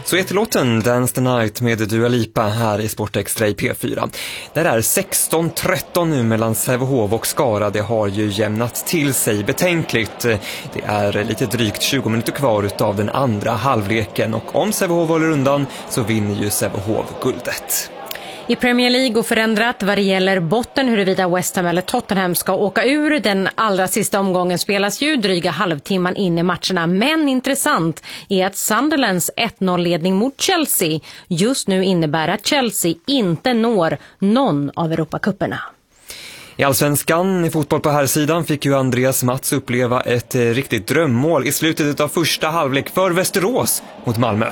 Så heter låten Dance the Night med Dua Lipa här i Sport Extra i P4. Där är 16-13 nu mellan Sävehof och Skara. Det har ju jämnat till sig betänkligt. Det är lite drygt 20 minuter kvar utav den andra halvleken. Och om Sävehof håller undan så vinner ju Sävehof guldet. I Premier League och förändrat vad det gäller botten huruvida West Ham eller Tottenham ska åka ur. Den allra sista omgången spelas ju dryga halvtimman in i matcherna. Men intressant är att Sunderlands 1-0-ledning mot Chelsea just nu innebär att Chelsea inte når någon av Europacupperna. I Allsvenskan i fotboll på här sidan fick ju Andreas Mats uppleva ett riktigt drömmål i slutet av första halvlek för Västerås mot Malmö.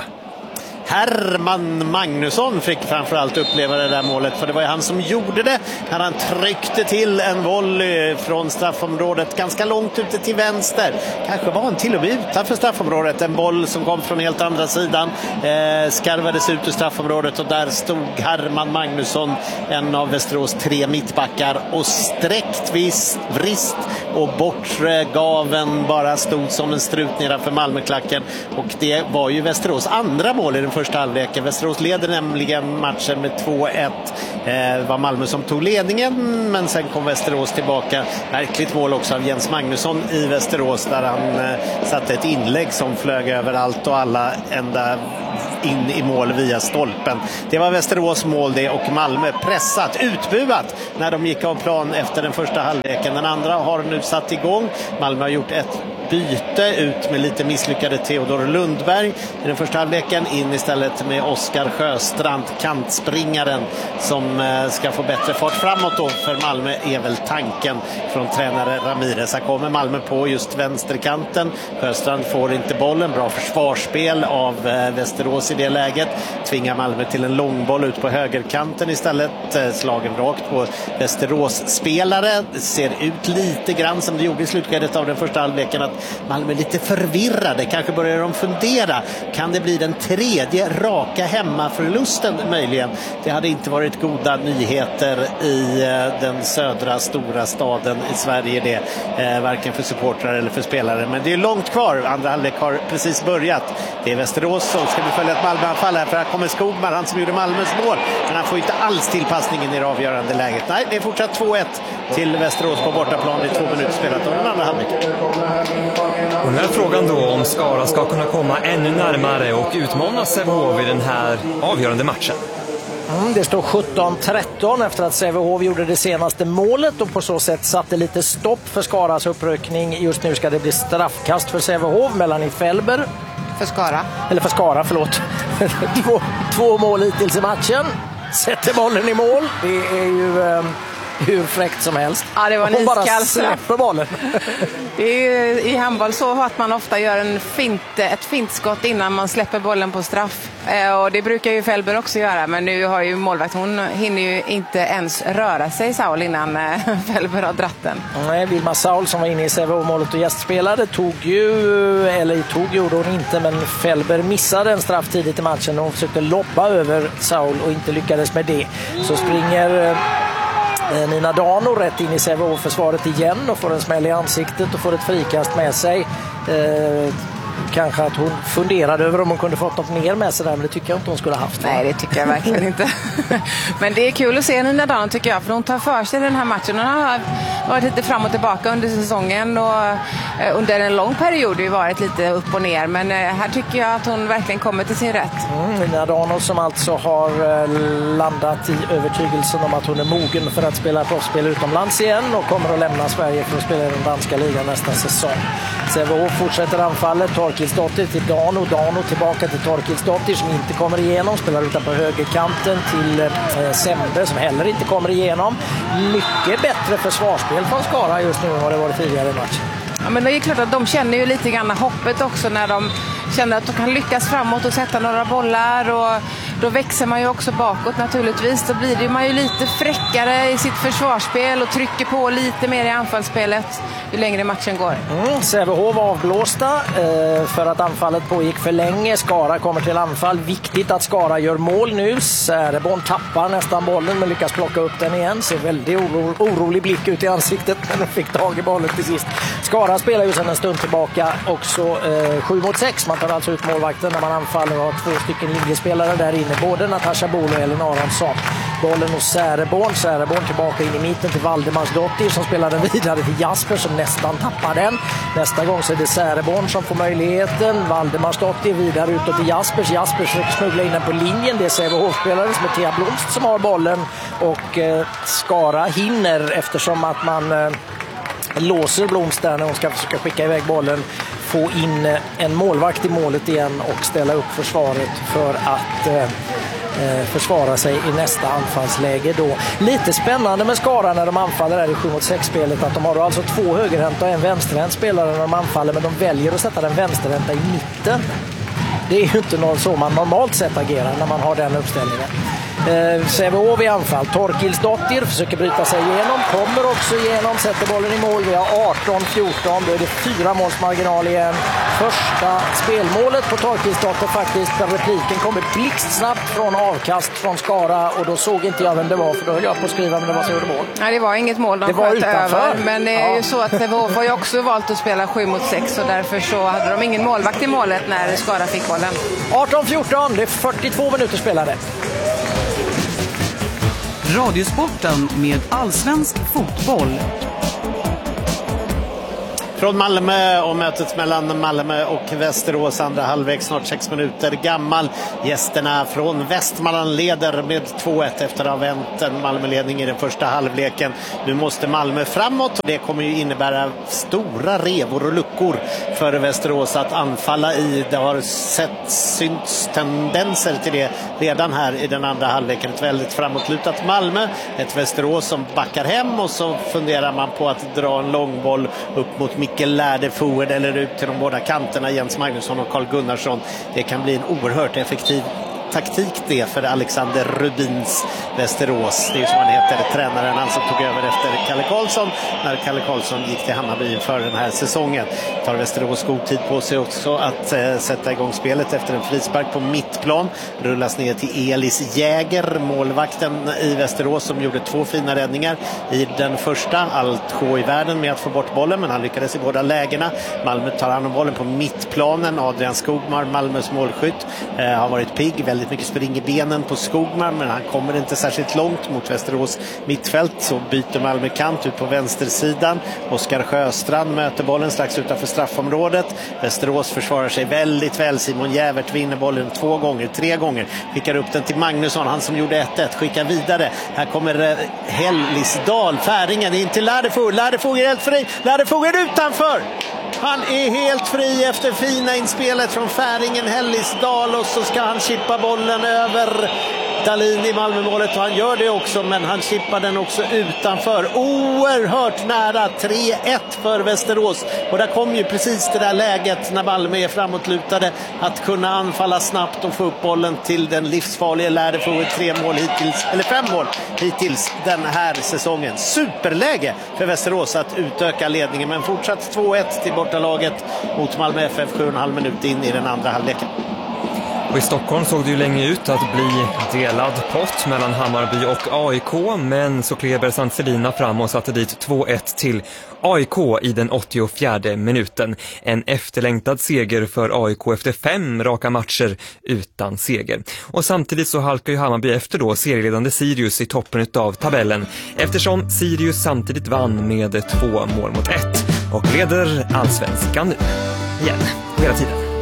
Herman Magnusson fick framförallt uppleva det där målet, för det var ju han som gjorde det när han tryckte till en volley från straffområdet ganska långt ute till vänster. Kanske var han till och med utanför straffområdet. En boll som kom från helt andra sidan skarvades ut ur straffområdet och där stod Herman Magnusson, en av Västerås 3 mittbackar, och sträckt vrist och bortre gaven bara stod som en strut nedanför Malmöklacken, och det var ju Västerås andra mål i den första halvleken. Västerås leder nämligen matchen med 2-1. Det var Malmö som tog ledningen, men sen kom Västerås tillbaka. Verkligt mål också av Jens Magnusson i Västerås, där han satte ett inlägg som flög över allt och alla ända in i mål via stolpen. Det var Västerås mål det, och Malmö pressat, utbuat när de gick av plan efter den första halvleken. Den andra har nu satt igång. Malmö har gjort ett byte ut med lite misslyckade Theodor Lundberg i den första halvleken, in istället med Oskar Sjöstrand, kantspringaren, som ska få bättre fart framåt då för Malmö, är väl tanken från tränare Ramirez. Här kommer Malmö på just vänsterkanten. Sjöstrand får inte bollen. Bra försvarsspel av Västerås i det läget. Tvingar Malmö till en långboll ut på högerkanten istället. Slagen rakt på Västerås-spelare. Ser ut lite grann som det gjorde i slutskedet av den första halvleken, att Malmö är lite förvirrade. Kanske börjar de fundera. Kan det bli den tredje raka hemmaförlusten möjligen? Det hade inte varit goda nyheter i den södra stora staden i Sverige det. Varken för supportrar eller för spelare. Men det är långt kvar. Andra halvlek har precis börjat. Det är Västerås som ska vi följa ett Malmö-anfall här, för här kommer Skogman, han som gjorde Malmös mål. Men han får inte alls tillpassningen i det avgörande läget. Nej, det är fortsatt 2-1 till Västerås på bortaplan i 2 minuter spelat av den andra halvleken. Och nu är frågan då om Skara ska kunna komma ännu närmare och utmana Sävehof i den här avgörande matchen. Det står 17-13 efter att Sävehof gjorde det senaste målet och på så sätt satte lite stopp för Skaras uppryckning. Just nu ska det bli straffkast för Sävehof mellan i Felber. För Skara. Eller för Skara, förlåt. två mål hittills i matchen. Sätter bollen i mål. Det är ju hur fräckt som helst. Ja, det var en hon bara iskall släpper bollen. Det är ju i handboll så att man ofta gör ett fintskott innan man släpper bollen på straff. Och det brukar ju Felber också göra, men nu har ju målvakt, hon hinner ju inte ens röra sig, Saul, innan Felber har dratt den. Nej, Vilma Saul som var inne i Sävehof-målet och gästspelade gjorde hon inte, men Felber missade en straff tidigt i matchen och hon försökte lobba över Saul och inte lyckades med det. Så springer Nina Dano rätt in i Sävehof-försvaret igen och får en smäll i ansiktet och får ett frikast med sig. Kanske att hon funderade över om hon kunde fått något mer med sig där, men det tycker jag inte hon skulle ha haft. Nej, det tycker jag verkligen inte. Men det är kul att se Nina Dano, tycker jag, för hon tar för sig den här matchen. Hon har varit lite fram och tillbaka under säsongen och under en lång period har ju varit lite upp och ner, men här tycker jag att hon verkligen kommer till sin rätt. Nina Dano som alltså har landat i övertygelsen om att hon är mogen för att spela proffsspel utomlands igen och kommer att lämna Sverige för att spela i den danska ligan nästa säsong. Sävehof fortsätter anfallet. Torkilsdottir till Dano. Dano tillbaka till Torkilsdottir som inte kommer igenom. Spelar utanpå högerkanten till Sembe som heller inte kommer igenom. Mycket bättre försvarsspel från Skara just nu än vad det var tidigare i matchen. Ja, men det är klart att de känner ju lite grann hoppet också när de känner att de kan lyckas framåt och sätta några bollar. Och då växer man ju också bakåt naturligtvis. Då blir det man ju lite fräckare i sitt försvarsspel och trycker på lite mer i anfallsspelet ju längre matchen går. Sävehof avblåsta för att anfallet pågick för länge. Skara kommer till anfall. Viktigt att Skara gör mål nu. Säreborn tappar nästan bollen men lyckas plocka upp den igen. Ser väldigt orolig blick ut i ansiktet när de fick tag i bollen till sist. Skara spelar ju sedan en stund tillbaka också 7-6. Man tar alltså ut målvakten när man anfaller och har 2 stycken linjespelare där inne. Både Natasha Bolo och Ellen Aronsson. Bollen hos Säreborn. Säreborn tillbaka in i mitten till Valdemarsdottir som spelar den vidare till Jasper som nästan tappar den. Nästa gång så är det Säreborn som får möjligheten. Valdemarsdottir vidare utåt till Jaspers. Jasper försöker smuggla in den på linjen. Det är Sävehof-spelare som är Thea Blomst som har bollen. Och Skara hinner eftersom att man låser Blomst där när hon ska försöka skicka iväg bollen. Få in en målvakt i målet igen och ställa upp försvaret för att försvara sig i nästa anfallsläge då. Lite spännande med Skara när de anfaller här i 7-6-spelet att de har alltså 2 högerhänta och en vänsterhänt spelare när de anfaller, men de väljer att sätta den vänsterhänta i mitten. Det är ju inte någon så man normalt sett agerar när man har den uppställningen. Sävehof i anfall. Torkilsdottir försöker bryta sig igenom, kommer också igenom, sätter bollen i mål. Vi har 18-14, då är det 4 målsmarginal igen. Första spelmålet på Torkilsdottir faktiskt, där repliken kommer blixtsnabbt från avkast från Skara och då såg inte jag vem det var, för då höll jag på att skriva men det var så det mål. Nej, det var inget mål, de sköt över. Men det är ju så att Sävehof har ju också valt att spela 7-6 och därför så hade de ingen målvakt i målet när Skara fick bollen. 18-14, det är 42 minuter spelade. Radiosporten med allsvensk fotboll. Från Malmö och mötet mellan Malmö och Västerås, andra halvlek, snart 6 minuter gammal. Gästerna från Västmanland leder med 2-1 efter att ha vänt en Malmöledning i den första halvleken. Nu måste Malmö framåt och det kommer ju innebära stora revor och luckor för Västerås att anfalla i. Det har synts tendenser till det redan här i den andra halvleken. Ett väldigt framåtlutat Malmö, ett Västerås som backar hem och så funderar man på att dra en långboll upp mot Mikkel Lärde forward eller ut till de båda kanterna, Jens Magnusson och Carl Gunnarsson. Det kan bli en oerhört effektiv taktik det för Alexander Rubins Västerås. Det är ju som han heter, tränaren, han som tog över efter Kalle Karlsson när Kalle Karlsson gick till Hammarby för den här säsongen. Tar Västerås god tid på sig också att sätta igång spelet efter en frispark på mittplan. Rullas ner till Elis Jäger, målvakten i Västerås, som gjorde 2 fina räddningar i den första. Allt sjå i världen med att få bort bollen, men han lyckades i båda lägena. Malmö tar hand om bollen på mittplanen. Adrian Skogmar, Malmös målskytt, har varit pigg, väldigt mycket spring i benen på Skogmar, men han kommer inte särskilt långt mot Västerås mittfält. Så byter Malmö kant ut på vänstersidan. Oskar Sjöstrand möter bollen strax utanför straffområdet. Västerås försvarar sig väldigt väl. Simon Jävert vinner bollen 2 gånger, 3 gånger. Skickar upp den till Magnusson, han som gjorde 1-1. Skickar vidare. Här kommer Hellisdal, Färingen in till Lärdefog. Lärdefog är helt fri. Lärdefog är utanför. Han är helt fri efter fina inspelet från Färingen, Hellisdal, och så ska han chippa bollen över Dahlin i Malmömålet, och han gör det också, men han chippar den också utanför. Oerhört nära 3-1 för Västerås, och där kom ju precis det där läget när Malmö är framåtlutade att kunna anfalla snabbt och få upp bollen till den livsfarliga Lärdefog. 3 mål hittills, eller 5 mål hittills den här säsongen. Superläge för Västerås att utöka ledningen, men fortsatt 2-1 till bortalaget mot Malmö FF 7,5 minut in i den andra halvleken. Och i Stockholm såg det ju länge ut att bli delad pott mellan Hammarby och AIK, men så klev Sanselina fram och satte dit 2-1 till AIK i den 84:e minuten. En efterlängtad seger för AIK efter 5 raka matcher utan seger. Och samtidigt så halkar ju Hammarby efter då serieledande Sirius i toppen av tabellen, eftersom Sirius samtidigt vann med 2-1 och leder allsvenskan nu igen hela tiden.